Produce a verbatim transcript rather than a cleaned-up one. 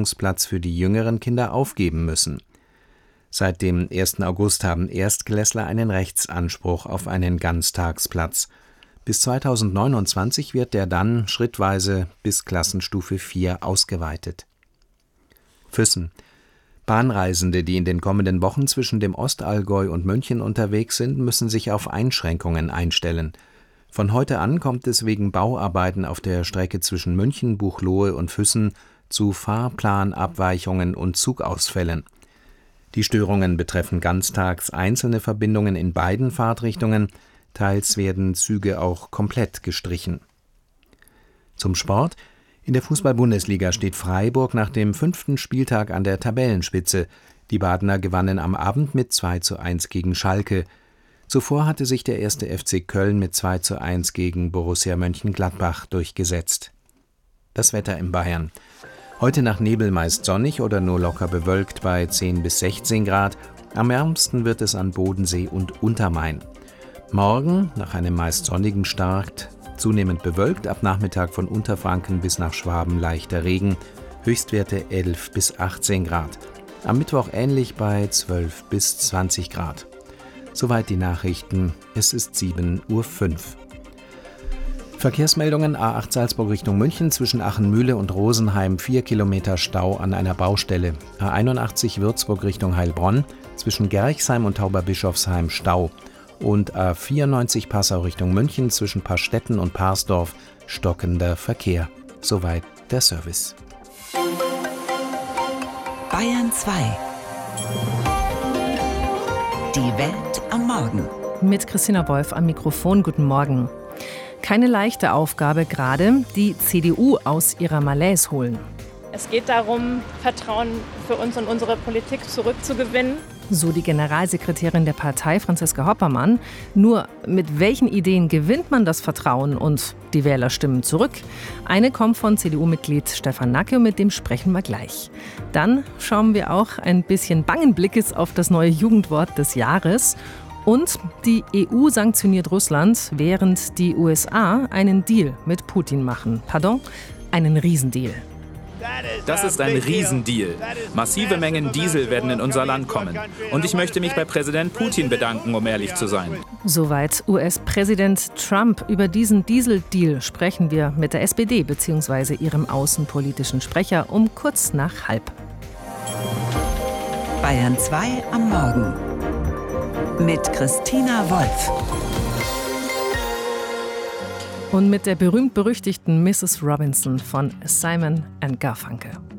Betreuungsplatz für die jüngeren Kinder aufgeben müssen. Seit dem ersten August haben Erstklässler einen Rechtsanspruch auf einen Ganztagsplatz. Bis zweitausendneunundzwanzig wird der dann schrittweise bis Klassenstufe vier ausgeweitet. Füssen. Bahnreisende, die in den kommenden Wochen zwischen dem Ostallgäu und München unterwegs sind, müssen sich auf Einschränkungen einstellen. Von heute an kommt es wegen Bauarbeiten auf der Strecke zwischen München, Buchloe und Füssen zu Fahrplanabweichungen und Zugausfällen. Die Störungen betreffen ganztags einzelne Verbindungen in beiden Fahrtrichtungen, teils werden Züge auch komplett gestrichen. Zum Sport. In der Fußball-Bundesliga steht Freiburg nach dem fünften Spieltag an der Tabellenspitze. Die Badener gewannen am Abend mit zwei zu eins gegen Schalke. Zuvor hatte sich der erste F C Köln mit zwei zu eins gegen Borussia Mönchengladbach durchgesetzt. Das Wetter in Bayern. Heute nach Nebel meist sonnig oder nur locker bewölkt bei zehn bis sechzehn Grad. Am ärmsten wird es an Bodensee und Untermain. Morgen, nach einem meist sonnigen Start, zunehmend bewölkt, ab Nachmittag von Unterfranken bis nach Schwaben leichter Regen, Höchstwerte elf bis achtzehn Grad. Am Mittwoch ähnlich bei zwölf bis zwanzig Grad. Soweit die Nachrichten, es ist sieben Uhr fünf. Verkehrsmeldungen: A acht Salzburg Richtung München zwischen Achenmühle und Rosenheim vier Kilometer Stau an einer Baustelle. A einundachtzig Würzburg Richtung Heilbronn zwischen Gerchsheim und Tauberbischofsheim Stau. Und A vierundneunzig Passau Richtung München zwischen Paarstetten und Parsdorf stockender Verkehr. Soweit der Service. Bayern zwei. Die Welt am Morgen. Mit Christina Wolf am Mikrofon. Guten Morgen. Keine leichte Aufgabe gerade, die C D U aus ihrer Malaise holen. Es geht darum, Vertrauen für uns und unsere Politik zurückzugewinnen. So die Generalsekretärin der Partei, Franziska Hoppermann. Nur mit welchen Ideen gewinnt man das Vertrauen und die Wählerstimmen zurück? Eine kommt von C D U-Mitglied Stefan Nacke und mit dem sprechen wir gleich. Dann schauen wir auch ein bisschen bangen Blickes auf das neue Jugendwort des Jahres. Und die E U sanktioniert Russland, während die U S A einen Deal mit Putin machen. Pardon, einen Riesendeal. Das ist ein Riesendeal. Massive Mengen Diesel werden in unser Land kommen. Und ich möchte mich bei Präsident Putin bedanken, um ehrlich zu sein. Soweit U S-Präsident Trump. Über diesen Dieseldeal sprechen wir mit der S P D bzw. ihrem außenpolitischen Sprecher um kurz nach halb. Bayern zwei am Morgen. Mit Christina Wolf. Und mit der berühmt-berüchtigten Misses Robinson von Simon and Garfunkel.